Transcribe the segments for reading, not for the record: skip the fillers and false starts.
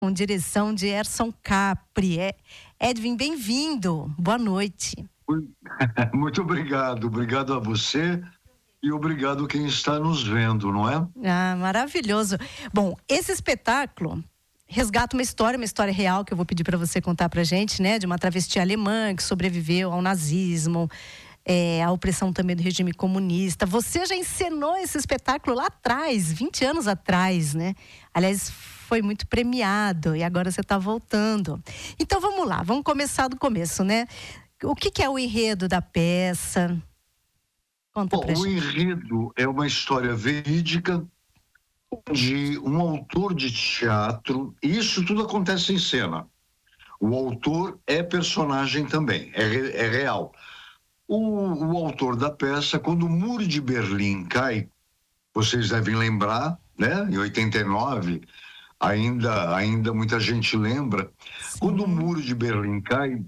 com direção de Erson Capri. Edwin, bem-vindo. Boa noite. Muito obrigado a você e obrigado quem está nos vendo, não é? Ah, maravilhoso. Bom, esse espetáculo resgata uma história real que eu vou pedir para você contar pra gente, né? De uma travesti alemã que sobreviveu ao nazismo, à opressão também do regime comunista. Você já encenou esse espetáculo lá atrás, 20 anos atrás, né? Aliás, foi muito premiado e agora você está voltando. Então vamos lá, vamos começar do começo, né? O que é o enredo da peça? Conta pra gente. O enredo é uma história verídica de um autor de teatro, e isso tudo acontece em cena. O autor é personagem também, é real. O autor da peça, quando o Muro de Berlim cai, vocês devem lembrar, né? Em 89, ainda muita gente lembra. Sim. Quando o Muro de Berlim cai,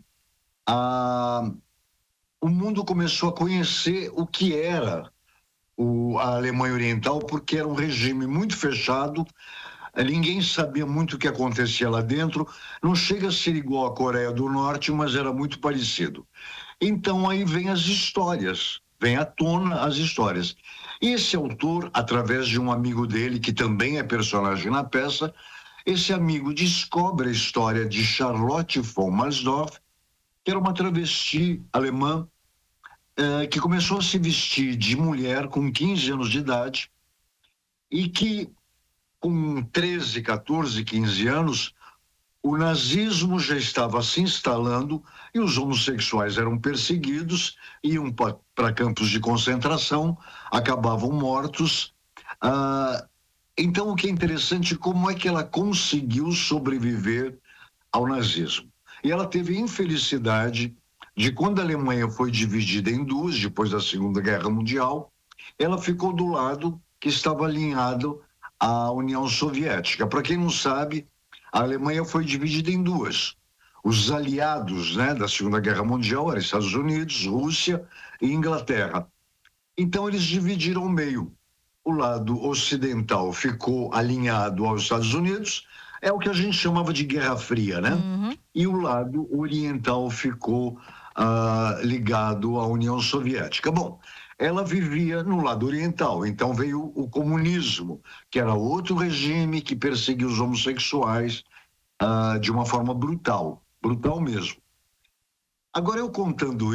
o mundo começou a conhecer o que era a Alemanha Oriental, porque era um regime muito fechado, ninguém sabia muito o que acontecia lá dentro, não chega a ser igual à Coreia do Norte, mas era muito parecido. Então aí vem as histórias, vem à tona as histórias. E esse autor, através de um amigo dele, que também é personagem na peça, esse amigo descobre a história de Charlotte von Marsdorf, que era uma travesti alemã, que começou a se vestir de mulher com 15 anos de idade e que, com 13, 14, 15 anos, o nazismo já estava se instalando e os homossexuais eram perseguidos, iam para campos de concentração, acabavam mortos. Então, o que é interessante, como é que ela conseguiu sobreviver ao nazismo? E ela teve a infelicidade de, quando a Alemanha foi dividida em duas, depois da Segunda Guerra Mundial, ela ficou do lado que estava alinhado à União Soviética. Para quem não sabe, a Alemanha foi dividida em duas. Os aliados, né, da Segunda Guerra Mundial eram Estados Unidos, Rússia e Inglaterra. Então eles dividiram o meio. O lado ocidental ficou alinhado aos Estados Unidos, é o que a gente chamava de Guerra Fria, né? Uhum. E o lado oriental ficou ligado à União Soviética. Bom, ela vivia no lado oriental, então veio o comunismo, que era outro regime que perseguia os homossexuais de uma forma brutal mesmo. Agora, eu contando